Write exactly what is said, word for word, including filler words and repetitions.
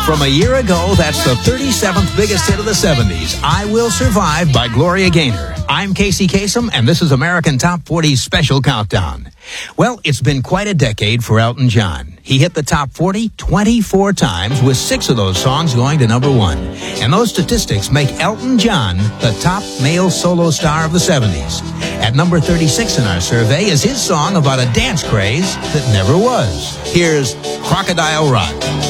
From a year ago, that's the thirty-seventh biggest hit of the seventies, I Will Survive by Gloria Gaynor. I'm Casey Kasem, and this is American Top forty's Special Countdown. Well, it's been quite a decade for Elton John. He hit the top forty twenty-four times, with six of those songs going to number one. And those statistics make Elton John the top male solo star of the seventies. At number thirty-six in our survey is his song about a dance craze that never was. Here's Crocodile Rock.